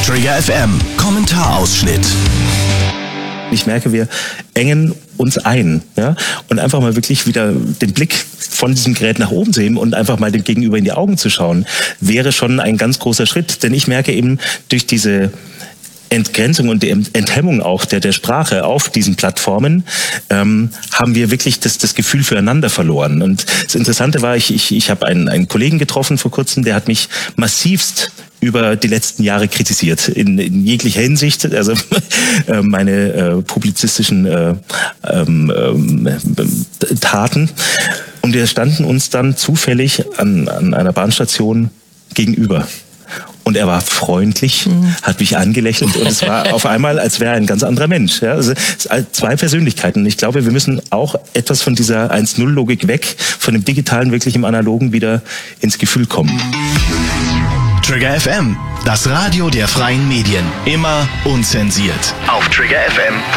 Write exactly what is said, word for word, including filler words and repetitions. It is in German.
Trigger F M, Kommentarausschnitt. Ich merke, wir engen uns ein, ja, und einfach mal wirklich wieder den Blick von diesem Gerät nach oben sehen und einfach mal dem Gegenüber in die Augen zu schauen, wäre schon ein ganz großer Schritt. Denn ich merke eben durch diese Entgrenzung und die Enthemmung auch der, der Sprache auf diesen Plattformen, ähm, haben wir wirklich das, das Gefühl füreinander verloren. Und das Interessante war, ich, ich, ich habe einen, einen Kollegen getroffen vor kurzem, der hat mich massivst über die letzten Jahre kritisiert, in, in jeglicher Hinsicht, also äh, meine äh, publizistischen äh, ähm, äh, Taten. Und wir standen uns dann zufällig an, an einer Bahnstation gegenüber. Und er war freundlich, mhm. hat mich angelächelt und es war auf einmal, als wäre er ein ganz anderer Mensch. Ja, also zwei Persönlichkeiten. Und ich glaube, wir müssen auch etwas von dieser eins null Logik weg, von dem Digitalen wirklich im Analogen wieder ins Gefühl kommen. Trigger F M, das Radio der freien Medien. Immer unzensiert. Auf Trigger F M.